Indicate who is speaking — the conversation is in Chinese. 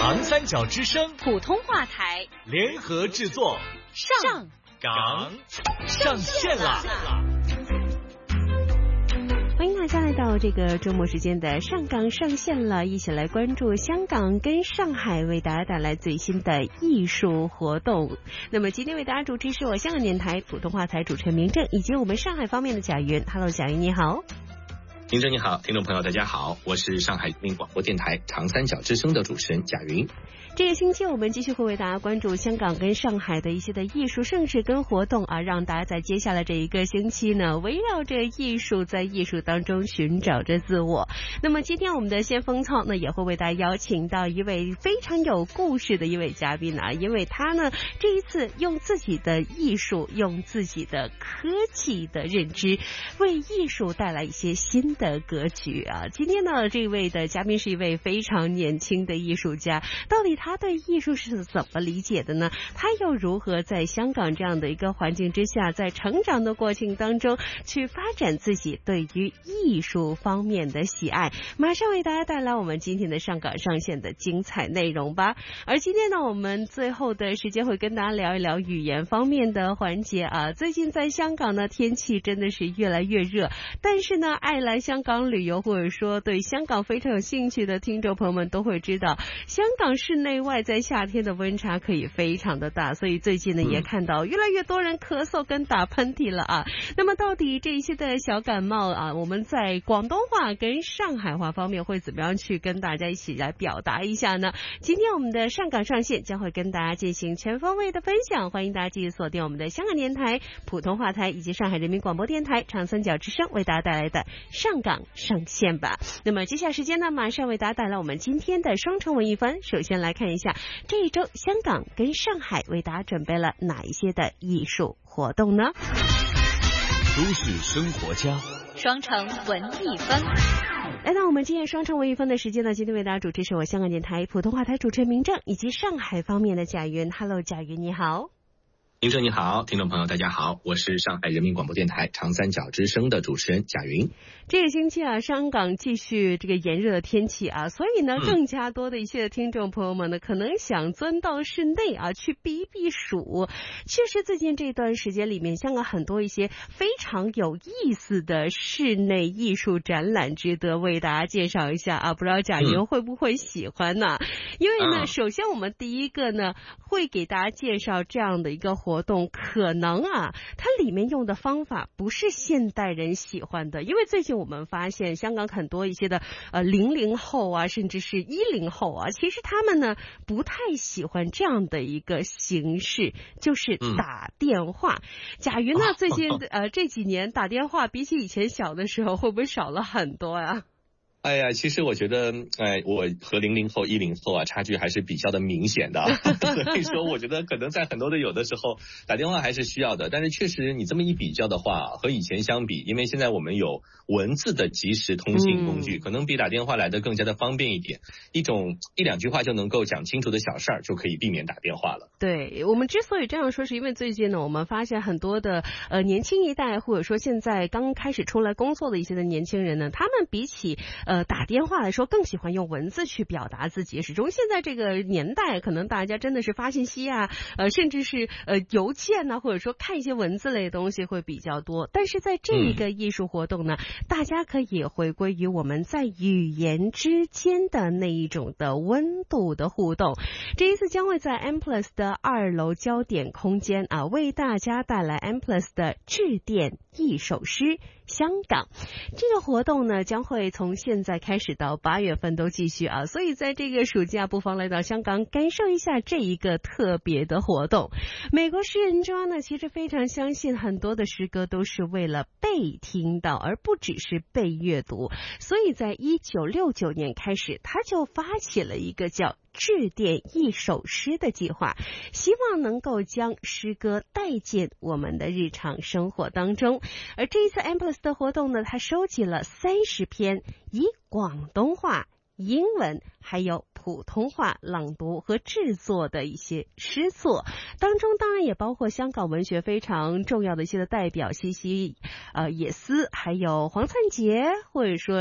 Speaker 1: 长三角之声
Speaker 2: 普通话台
Speaker 1: 联合制作，
Speaker 2: 上
Speaker 1: 港上线啦！
Speaker 3: 欢迎大家来到这个周末时间的上港上线了，一起来关注香港跟上海为大家带来最新的艺术活动。那么今天为大家主持是我香港电台普通话台主持人明正，以及我们上海方面的贾云。Hello， 贾云你好。
Speaker 4: 明正你好，听众朋友大家好，我是上海人民广播电台长三角之声的主持人贾云。
Speaker 3: 这个星期我们继续会为大家关注香港跟上海的一些的艺术盛事跟活动啊，让大家在接下来这一个星期呢，围绕着艺术，在艺术当中寻找着自我。那么今天我们的先锋操呢，也会为大家邀请到一位非常有故事的一位嘉宾啊，因为他呢这一次用自己的艺术，用自己的科技的认知，为艺术带来一些新的格局啊。今天呢，这位的嘉宾是一位非常年轻的艺术家，到底他对艺术是怎么理解的呢？他又如何在香港这样的一个环境之下，在成长的过程当中去发展自己对于艺术方面的喜爱？马上为大家带来我们今天的上港上线的精彩内容吧。而今天呢，我们最后的时间会跟大家聊一聊语言方面的环节啊。最近在香港呢，天气真的是越来越热，但是呢，爱来香港旅游或者说对香港非常有兴趣的听众朋友们都会知道，香港市内外在夏天的温差可以非常的大，所以最近呢也看到越来越多人咳嗽跟打喷嚏了啊。那么到底这些的小感冒啊，我们在广东话跟上海话方面会怎么样去跟大家一起来表达一下呢？今天我们的上港上线将会跟大家进行全方位的分享，欢迎大家继续锁定我们的香港电台普通话台以及上海人民广播电台长三角之声为大家带来的上港上线吧。那么接下来时间呢，马上为大家带来我们今天的双城文艺分。首先来看一下这一周香港跟上海为大家准备了哪一些的艺术活动呢？
Speaker 1: 都市生活家，
Speaker 2: 双城文艺分。
Speaker 3: 来到我们今天双城文艺分的时间呢，今天为大家主持是我香港电台普通话台主持人明正，以及上海方面的贾云。Hello， 贾云你好。
Speaker 4: 明正你好，听众朋友大家好，我是上海人民广播电台长三角之声的主持人贾云。
Speaker 3: 这个星期啊，香港继续这个炎热的天气啊，所以呢，更加多的一些听众朋友们呢，可能想钻到室内啊，去避一避暑。确实，最近这段时间里面，香港很多一些非常有意思的室内艺术展览，值得为大家介绍一下啊。不知道贾云会不会喜欢呢？因为呢，首先我们第一个呢，会给大家介绍这样的一个活动，可能啊，它里面用的方法不是现代人喜欢的，因为最近我们发现香港很多一些的00后啊，甚至是10后啊，其实他们呢不太喜欢这样的一个形式，就是打电话。贾云呢，最近这几年打电话比起以前小的时候，会不会少了很多呀？
Speaker 4: 哎呀，其实我觉得，我和00后、10后啊，差距还是比较的明显的。所以说，我觉得可能在很多的有的时候打电话还是需要的，但是确实你这么一比较的话，和以前相比，因为现在我们有文字的即时通信工具，可能比打电话来的更加的方便一点。一两句话就能够讲清楚的小事儿，就可以避免打电话了。
Speaker 3: 对，我们之所以这样说，是因为最近呢，我们发现很多的年轻一代，或者说现在刚开始出来工作的一些的年轻人呢，他们比起打电话来说，更喜欢用文字去表达自己。始终现在这个年代，可能大家真的是发信息啊，甚至是邮件啊，或者说看一些文字类的东西会比较多。但是在这一个艺术活动呢，大家可以回归于我们在语言之间的那一种的温度的互动。这一次将会在 M+ 的2楼焦点空间啊，为大家带来 M+ 的致电一首诗香港。这个活动呢，将会从现在开始到8月份都继续啊，所以在这个暑假不妨来到香港感受一下这一个特别的活动。美国诗人庄呢，其实非常相信很多的诗歌都是为了被听到，而不只是被阅读，所以在1969年开始，他就发起了一个叫致电一首诗的计划，希望能够将诗歌带进我们的日常生活当中。而这一次 M+ 的活动呢，它收集了30篇以广东话、英文还有普通话朗读和制作的一些诗作，当中当然也包括香港文学非常重要的一些的代表西西野斯，还有黄灿杰，或者说